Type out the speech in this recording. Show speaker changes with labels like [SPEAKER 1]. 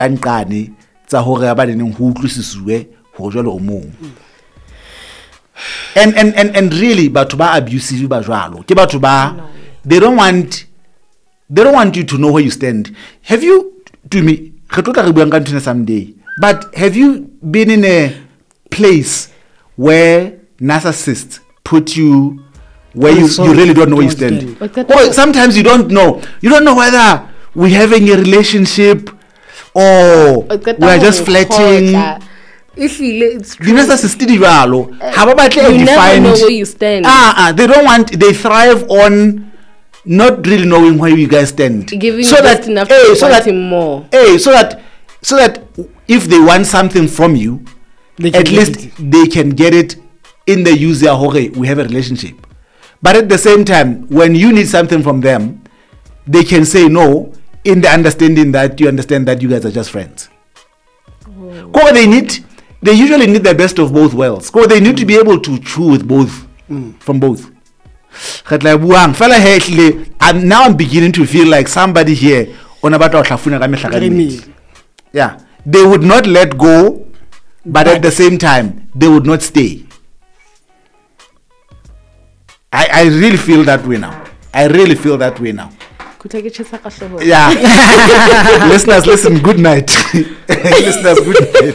[SPEAKER 1] anqane tsa hore ba neng ho utlwisiswe ho jwalo o mong. And really batho ba abusive ba jwalo ke batho ba they don't want you to know where you stand. Have you, to me, someday, but have you been in a place where narcissists put you where you really don't know where you stand? Or sometimes you don't know whether we're having a relationship or we're just flirting.
[SPEAKER 2] It's true.
[SPEAKER 1] You never know
[SPEAKER 2] where you stand.
[SPEAKER 1] They thrive on not really knowing where you guys stand.
[SPEAKER 2] Giving so that enough to want him more.
[SPEAKER 1] So that if they want something from you, at least they can get it in the use their we have a relationship. But at the same time, when you need something from them, they can say no in the understanding that you understand that you guys are just friends. They usually need the best of both worlds. They need to be able to chew with both, from both. And now I'm beginning to feel like somebody here yeah, they would not let go, but at the same time they would not stay. I really feel that way now. Yeah. Listeners, listen, good night. Listeners, good night.